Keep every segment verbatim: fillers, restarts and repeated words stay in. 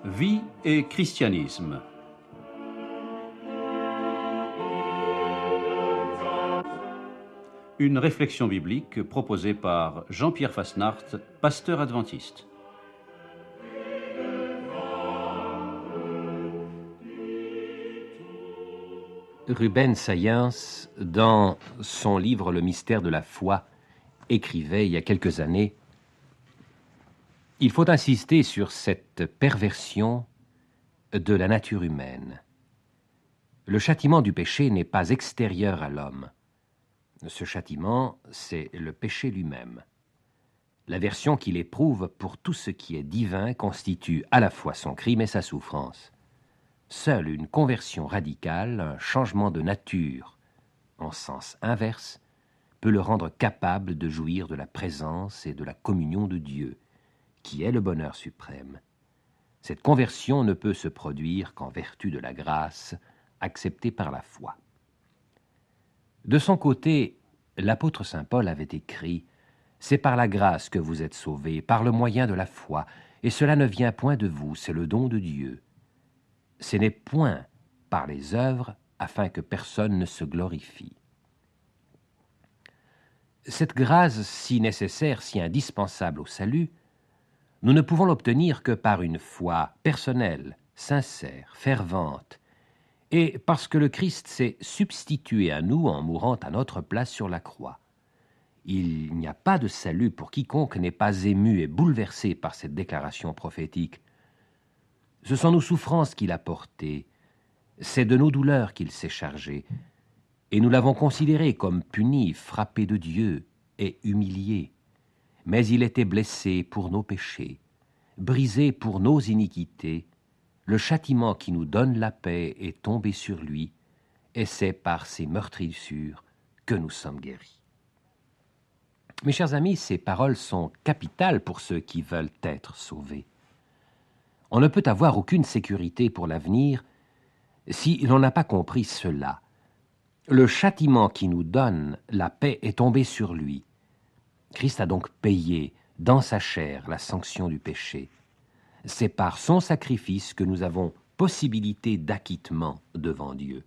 Vie et christianisme. Une réflexion biblique proposée par Jean-Pierre Fasnart, pasteur adventiste. Ruben Sayens, dans son livre Le mystère de la foi, écrivait il y a quelques années: il faut insister sur cette perversion de la nature humaine. Le châtiment du péché n'est pas extérieur à l'homme. Ce châtiment, c'est le péché lui-même. L'aversion qu'il éprouve pour tout ce qui est divin constitue à la fois son crime et sa souffrance. Seule une conversion radicale, un changement de nature en sens inverse, peut le rendre capable de jouir de la présence et de la communion de Dieu, qui est le bonheur suprême. Cette conversion ne peut se produire qu'en vertu de la grâce acceptée par la foi. De son côté, l'apôtre saint Paul avait écrit: « C'est par la grâce que vous êtes sauvés, par le moyen de la foi, et cela ne vient point de vous, c'est le don de Dieu. Ce n'est point par les œuvres, afin que personne ne se glorifie. » Cette grâce si nécessaire, si indispensable au salut, nous ne pouvons l'obtenir que par une foi personnelle, sincère, fervente, et parce que le Christ s'est substitué à nous en mourant à notre place sur la croix. Il n'y a pas de salut pour quiconque n'est pas ému et bouleversé par cette déclaration prophétique. Ce sont nos souffrances qu'il a portées, c'est de nos douleurs qu'il s'est chargé, et nous l'avons considéré comme puni, frappé de Dieu et humilié. Mais il était blessé pour nos péchés, brisé pour nos iniquités. Le châtiment qui nous donne la paix est tombé sur lui, et c'est par ses meurtrissures que nous sommes guéris. Mes chers amis, ces paroles sont capitales pour ceux qui veulent être sauvés. On ne peut avoir aucune sécurité pour l'avenir si l'on n'a pas compris cela. Le châtiment qui nous donne la paix est tombé sur lui. Christ a donc payé dans sa chair la sanction du péché. C'est par son sacrifice que nous avons possibilité d'acquittement devant Dieu.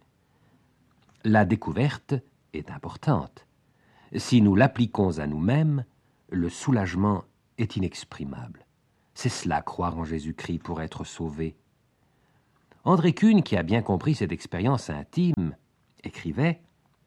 La découverte est importante. Si nous l'appliquons à nous-mêmes, le soulagement est inexprimable. C'est cela, croire en Jésus-Christ pour être sauvé. André Kuhn, qui a bien compris cette expérience intime, écrivait: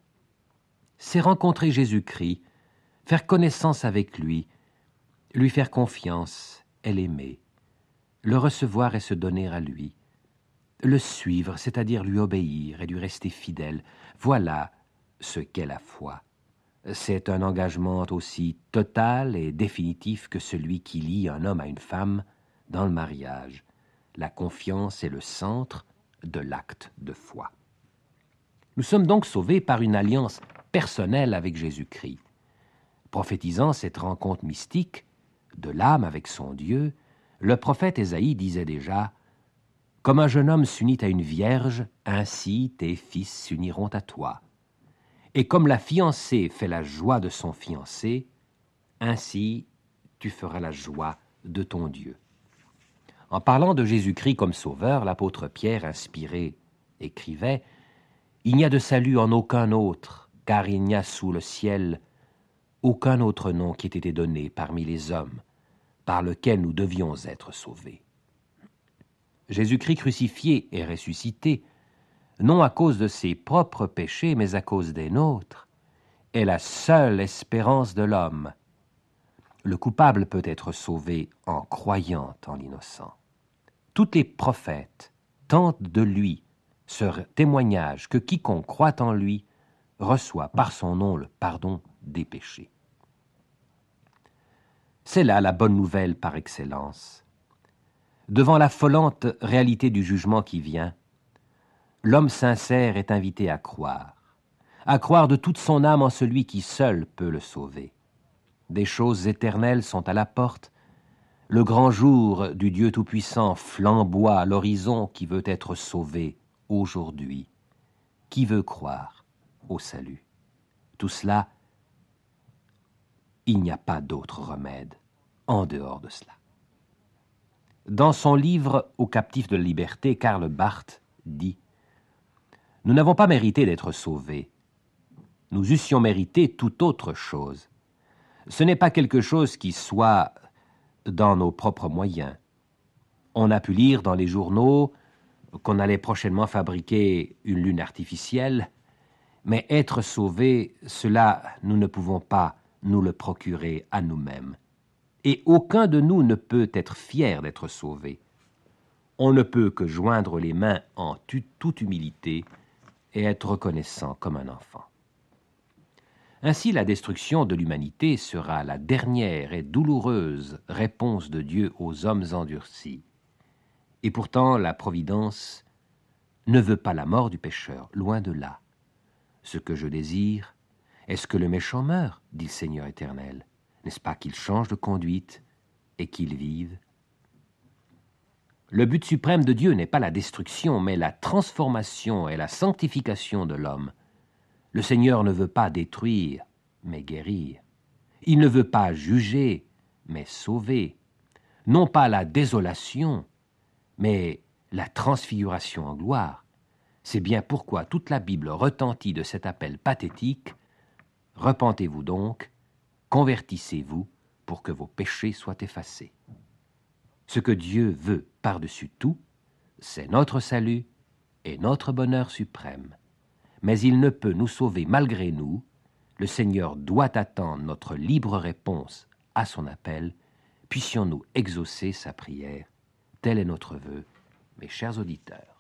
« C'est rencontrer Jésus-Christ, faire connaissance avec lui, lui faire confiance et l'aimer, le recevoir et se donner à lui, le suivre, c'est-à-dire lui obéir et lui rester fidèle. Voilà ce qu'est la foi. C'est un engagement aussi total et définitif que celui qui lie un homme à une femme dans le mariage. La confiance est le centre de l'acte de foi. » Nous sommes donc sauvés par une alliance personnelle avec Jésus-Christ. Prophétisant cette rencontre mystique de l'âme avec son Dieu, le prophète Ésaïe disait déjà: « Comme un jeune homme s'unit à une vierge, ainsi tes fils s'uniront à toi. Et comme la fiancée fait la joie de son fiancé, ainsi tu feras la joie de ton Dieu. » En parlant de Jésus-Christ comme sauveur, l'apôtre Pierre, inspiré, écrivait: « Il n'y a de salut en aucun autre, car il n'y a sous le ciel aucun autre nom qui ait été donné parmi les hommes, par lequel nous devions être sauvés. » Jésus-Christ crucifié et ressuscité, non à cause de ses propres péchés, mais à cause des nôtres, est la seule espérance de l'homme. Le coupable peut être sauvé en croyant en l'innocent. Tous les prophètes tentent de lui ce témoignage que quiconque croit en lui reçoit par son nom le pardon des péchés. C'est là la bonne nouvelle par excellence. Devant l'affolante réalité du jugement qui vient, l'homme sincère est invité à croire, à croire de toute son âme en celui qui seul peut le sauver. Des choses éternelles sont à la porte. Le grand jour du Dieu Tout-Puissant flamboie à l'horizon qui veut être sauvé aujourd'hui, qui veut croire au salut. Tout cela, il n'y a pas d'autre remède en dehors de cela. Dans son livre « Aux captifs de la liberté », Karl Barth dit « Nous n'avons pas mérité d'être sauvés. Nous eussions mérité toute autre chose. Ce n'est pas quelque chose qui soit dans nos propres moyens. On a pu lire dans les journaux qu'on allait prochainement fabriquer une lune artificielle, mais être sauvés, cela, nous ne pouvons pas nous le procurer à nous-mêmes. Et aucun de nous ne peut être fier d'être sauvé. On ne peut que joindre les mains en toute humilité et être reconnaissant comme un enfant. Ainsi, la destruction de l'humanité sera la dernière et douloureuse réponse de Dieu aux hommes endurcis. Et pourtant, la Providence ne veut pas la mort du pécheur, loin de là. Ce que je désire, est-ce que le méchant meure, dit le Seigneur éternel. N'est-ce pas qu'il change de conduite et qu'il vive? Le but suprême de Dieu n'est pas la destruction, mais la transformation et la sanctification de l'homme. Le Seigneur ne veut pas détruire, mais guérir. Il ne veut pas juger, mais sauver. Non pas la désolation, mais la transfiguration en gloire. C'est bien pourquoi toute la Bible retentit de cet appel pathétique. Repentez-vous donc, convertissez-vous pour que vos péchés soient effacés. Ce que Dieu veut par-dessus tout, c'est notre salut et notre bonheur suprême. Mais il ne peut nous sauver malgré nous. Le Seigneur doit attendre notre libre réponse à son appel. Puissions-nous exaucer sa prière. Tel est notre vœu, mes chers auditeurs.